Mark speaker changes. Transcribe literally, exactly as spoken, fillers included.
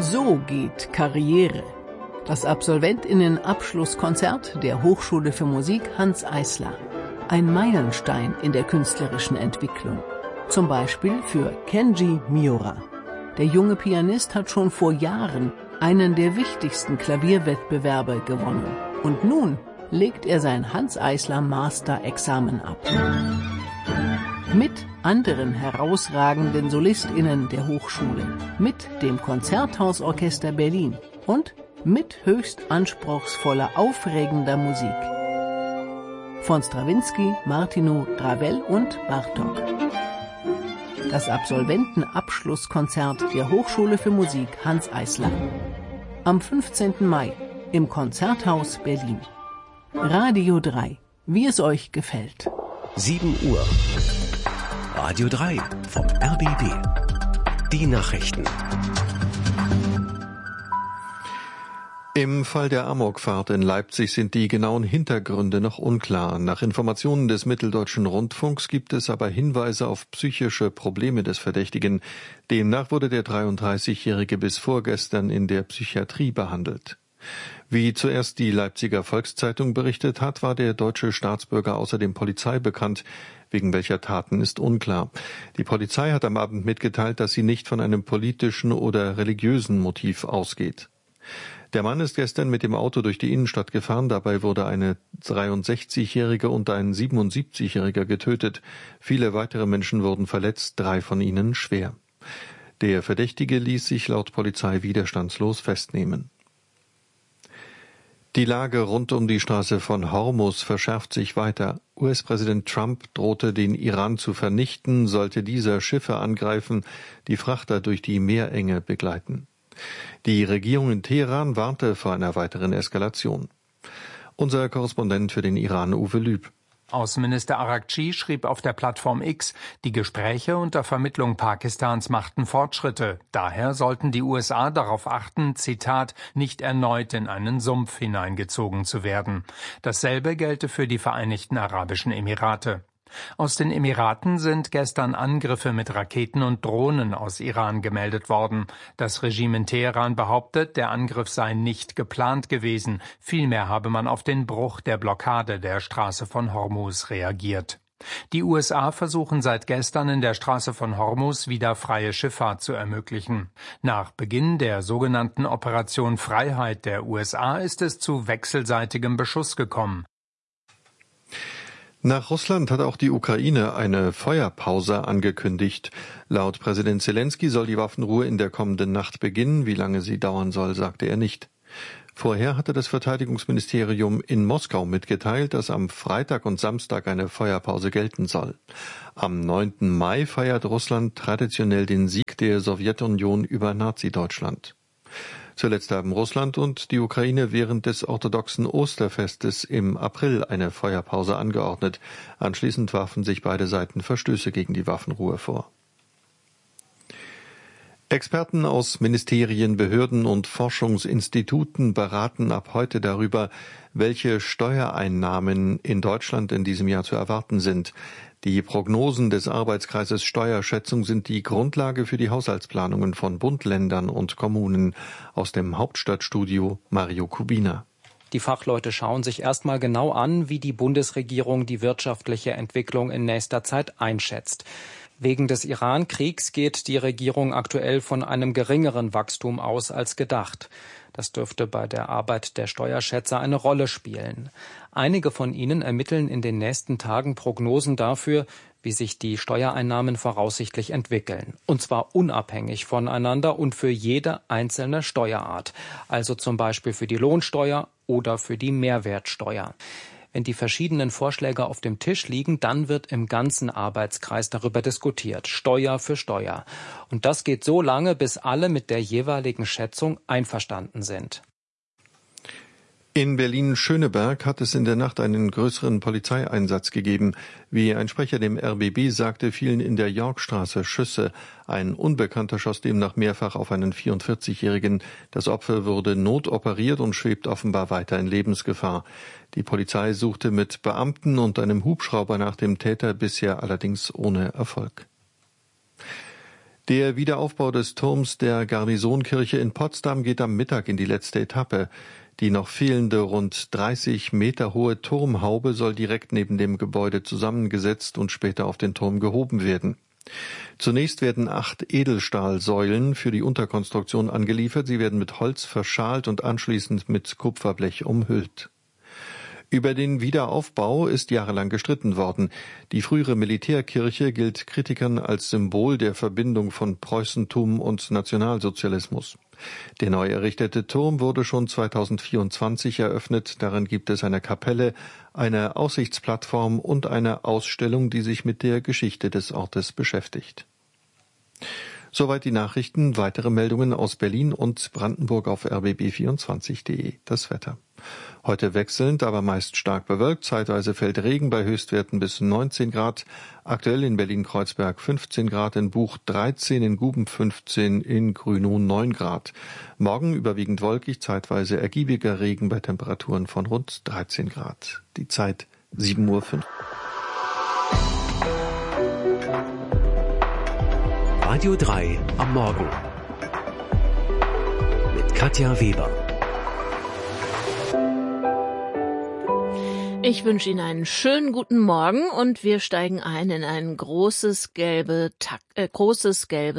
Speaker 1: So geht Karriere. Das Absolventinnen-Abschlusskonzert der Hochschule für Musik Hanns Eisler. Ein Meilenstein in der künstlerischen Entwicklung. Zum Beispiel für Kenji Miura. Der junge Pianist hat schon vor Jahren einen der wichtigsten Klavierwettbewerbe gewonnen. Und nun legt er sein Hanns Eisler Master-Examen ab. Mit anderen herausragenden SolistInnen der Hochschule, mit dem Konzerthausorchester Berlin und mit höchst anspruchsvoller, aufregender Musik. Von Strawinsky, Martinu, Ravel und Bartók. Das Absolventenabschlusskonzert der Hochschule für Musik Hanns Eisler. Am fünfzehnten Mai im Konzerthaus Berlin. Radio drei, wie es euch gefällt.
Speaker 2: sieben Uhr. Radio drei vom R B B. Die Nachrichten.
Speaker 3: Im Fall der Amokfahrt in Leipzig sind die genauen Hintergründe noch unklar. Nach Informationen des Mitteldeutschen Rundfunks gibt es aber Hinweise auf psychische Probleme des Verdächtigen. Demnach wurde der dreiunddreißigjährige bis vorgestern in der Psychiatrie behandelt. Wie zuerst die Leipziger Volkszeitung berichtet hat, war der deutsche Staatsbürger außerdem Polizei bekannt. Wegen welcher Taten ist unklar. Die Polizei hat am Abend mitgeteilt, dass sie nicht von einem politischen oder religiösen Motiv ausgeht. Der Mann ist gestern mit dem Auto durch die Innenstadt gefahren. Dabei wurde eine dreiundsechzigjährige und ein siebenundsiebzigjähriger getötet. Viele weitere Menschen wurden verletzt, drei von ihnen schwer. Der Verdächtige ließ sich laut Polizei widerstandslos festnehmen. Die Lage rund um die Straße von Hormuz verschärft sich weiter. U S-Präsident Trump drohte, den Iran zu vernichten, sollte dieser Schiffe angreifen, die Frachter durch die Meerenge begleiten. Die Regierung in Teheran warnte vor einer weiteren Eskalation. Unser Korrespondent für den Iran, Uwe Lüb.
Speaker 4: Außenminister Araghchi schrieb auf der Plattform X, die Gespräche unter Vermittlung Pakistans machten Fortschritte. Daher sollten die U S A darauf achten, Zitat, nicht erneut in einen Sumpf hineingezogen zu werden. Dasselbe gelte für die Vereinigten Arabischen Emirate. Aus den Emiraten sind gestern Angriffe mit Raketen und Drohnen aus Iran gemeldet worden. Das Regime in Teheran behauptet, der Angriff sei nicht geplant gewesen. Vielmehr habe man auf den Bruch der Blockade der Straße von Hormuz reagiert. Die U S A versuchen seit gestern in der Straße von Hormuz wieder freie Schifffahrt zu ermöglichen. Nach Beginn der sogenannten Operation Freiheit der U S A ist es zu wechselseitigem Beschuss gekommen.
Speaker 3: Nach Russland hat auch die Ukraine eine Feuerpause angekündigt. Laut Präsident Zelensky soll die Waffenruhe in der kommenden Nacht beginnen. Wie lange sie dauern soll, sagte er nicht. Vorher hatte das Verteidigungsministerium in Moskau mitgeteilt, dass am Freitag und Samstag eine Feuerpause gelten soll. Am neunten Mai feiert Russland traditionell den Sieg der Sowjetunion über Nazi-Deutschland. Zuletzt haben Russland und die Ukraine während des orthodoxen Osterfestes im April eine Feuerpause angeordnet. Anschließend warfen sich beide Seiten Verstöße gegen die Waffenruhe vor. Experten aus Ministerien, Behörden und Forschungsinstituten beraten ab heute darüber, welche Steuereinnahmen in Deutschland in diesem Jahr zu erwarten sind. Die Prognosen des Arbeitskreises Steuerschätzung sind die Grundlage für die Haushaltsplanungen von Bund, Ländern und Kommunen. Aus dem Hauptstadtstudio Mario Kubina.
Speaker 5: Die Fachleute schauen sich erstmal genau an, wie die Bundesregierung die wirtschaftliche Entwicklung in nächster Zeit einschätzt. Wegen des Iran-Kriegs geht die Regierung aktuell von einem geringeren Wachstum aus als gedacht. Das dürfte bei der Arbeit der Steuerschätzer eine Rolle spielen. Einige von ihnen ermitteln in den nächsten Tagen Prognosen dafür, wie sich die Steuereinnahmen voraussichtlich entwickeln. Und zwar unabhängig voneinander und für jede einzelne Steuerart. Also zum Beispiel für die Lohnsteuer oder für die Mehrwertsteuer. Wenn die verschiedenen Vorschläge auf dem Tisch liegen, dann wird im ganzen Arbeitskreis darüber diskutiert, Steuer für Steuer. Und das geht so lange, bis alle mit der jeweiligen Schätzung einverstanden sind.
Speaker 3: In Berlin-Schöneberg hat es in der Nacht einen größeren Polizeieinsatz gegeben. Wie ein Sprecher dem R B B sagte, fielen in der Yorkstraße Schüsse. Ein Unbekannter schoss demnach mehrfach auf einen vierundvierzigjährigen. Das Opfer wurde notoperiert und schwebt offenbar weiter in Lebensgefahr. Die Polizei suchte mit Beamten und einem Hubschrauber nach dem Täter, bisher allerdings ohne Erfolg. Der Wiederaufbau des Turms der Garnisonkirche in Potsdam geht am Mittag in die letzte Etappe. Die noch fehlende rund dreißig Meter hohe Turmhaube soll direkt neben dem Gebäude zusammengesetzt und später auf den Turm gehoben werden. Zunächst werden acht Edelstahlsäulen für die Unterkonstruktion angeliefert. Sie werden mit Holz verschalt und anschließend mit Kupferblech umhüllt. Über den Wiederaufbau ist jahrelang gestritten worden. Die frühere Militärkirche gilt Kritikern als Symbol der Verbindung von Preußentum und Nationalsozialismus. Der neu errichtete Turm wurde schon zweitausendvierundzwanzig eröffnet. Darin gibt es eine Kapelle, eine Aussichtsplattform und eine Ausstellung, die sich mit der Geschichte des Ortes beschäftigt. Soweit die Nachrichten. Weitere Meldungen aus Berlin und Brandenburg auf r b b vierundzwanzig punkt de. Das Wetter. Heute wechselnd, aber meist stark bewölkt. Zeitweise fällt Regen bei Höchstwerten bis neunzehn Grad. Aktuell in Berlin-Kreuzberg fünfzehn Grad, in Buch dreizehn, in Guben fünfzehn, in Grünow neun Grad. Morgen überwiegend wolkig, zeitweise ergiebiger Regen bei Temperaturen von rund dreizehn Grad. Die Zeit sieben Uhr fünf.
Speaker 2: Radio drei am Morgen mit Katja Weber.
Speaker 6: Ich wünsche Ihnen einen schönen guten Morgen und wir steigen ein in ein großes gelbe, äh, großes gelbe